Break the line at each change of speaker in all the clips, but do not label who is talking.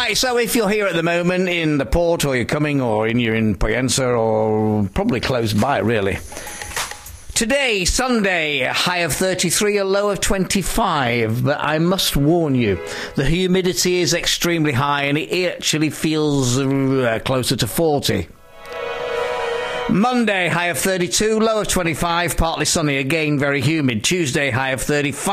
Right, so if you're here at the moment in the port, or you're coming, or you're in Poyensa, or probably close by, really. Today, Sunday, a high of 33, a low of 25. But I must warn you, the humidity is extremely high, and it actually feels closer to 40. Monday, high of 32, low of 25, partly sunny, again very humid. Tuesday, high of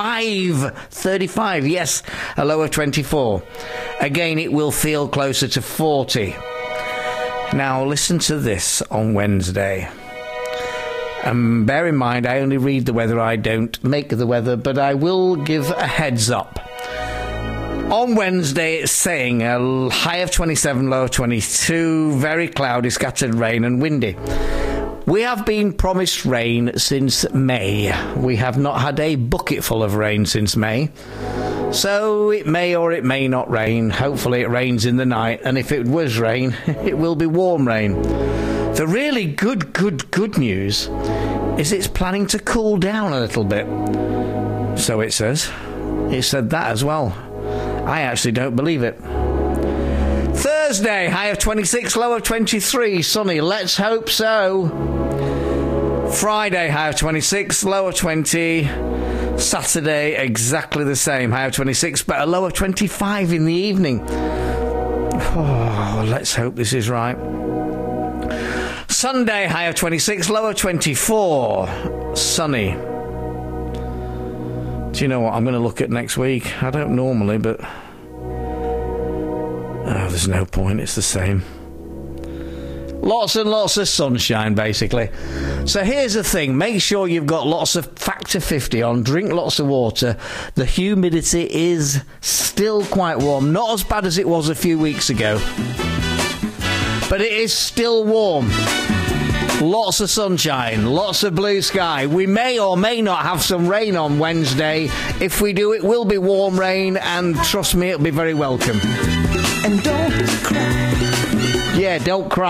35, yes, a low of 24. Again, it will feel closer to 40. Now, listen to this on Wednesday. Bear in mind, I only read the weather, I don't make the weather, but I will give a heads up. On Wednesday, it's saying a high of 27, low of 22, very cloudy, scattered rain and windy. We have been promised rain since May. We have not had a bucket full of rain since May. So it may or it may not rain. Hopefully it rains in the night, and if it was rain, it will be warm rain. The really good news is it's planning to cool down a little bit. So it says. It said that as well. I actually don't believe it. Thursday, high of 26, low of 23, sunny. Let's hope so. Friday, high of 26, low of 20. Saturday, exactly the same, high of 26, but a low of 25 in the evening. Oh, let's hope this is right. Sunday, high of 26, low of 24. Sunny. Do you know what? I'm going to look at next week. I don't normally, but... Oh, there's no point. It's the same. Lots and lots of sunshine, basically. So here's the thing. Make sure you've got lots of Factor 50 on. Drink lots of water. The humidity is still quite warm. Not as bad as it was a few weeks ago. But it is still warm. Lots of sunshine, lots of blue sky. We may or may not have some rain on Wednesday. If we do, it will be warm rain, and trust me, it'll be very welcome.
And don't cry.
Yeah, don't cry.